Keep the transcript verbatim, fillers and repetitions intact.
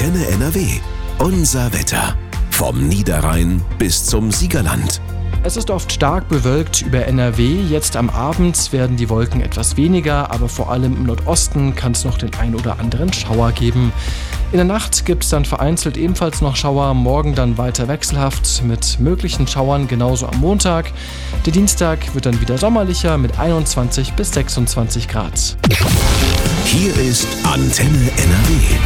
Antenne N R W. Unser Wetter. Vom Niederrhein bis zum Siegerland. Es ist oft stark bewölkt über N R W. Jetzt am Abend werden die Wolken etwas weniger, aber vor allem im Nordosten kann es noch den ein oder anderen Schauer geben. In der Nacht gibt es dann vereinzelt ebenfalls noch Schauer, morgen dann weiter wechselhaft mit möglichen Schauern genauso am Montag. Der Dienstag wird dann wieder sommerlicher mit einundzwanzig bis sechsundzwanzig Grad. Hier ist Antenne N R W.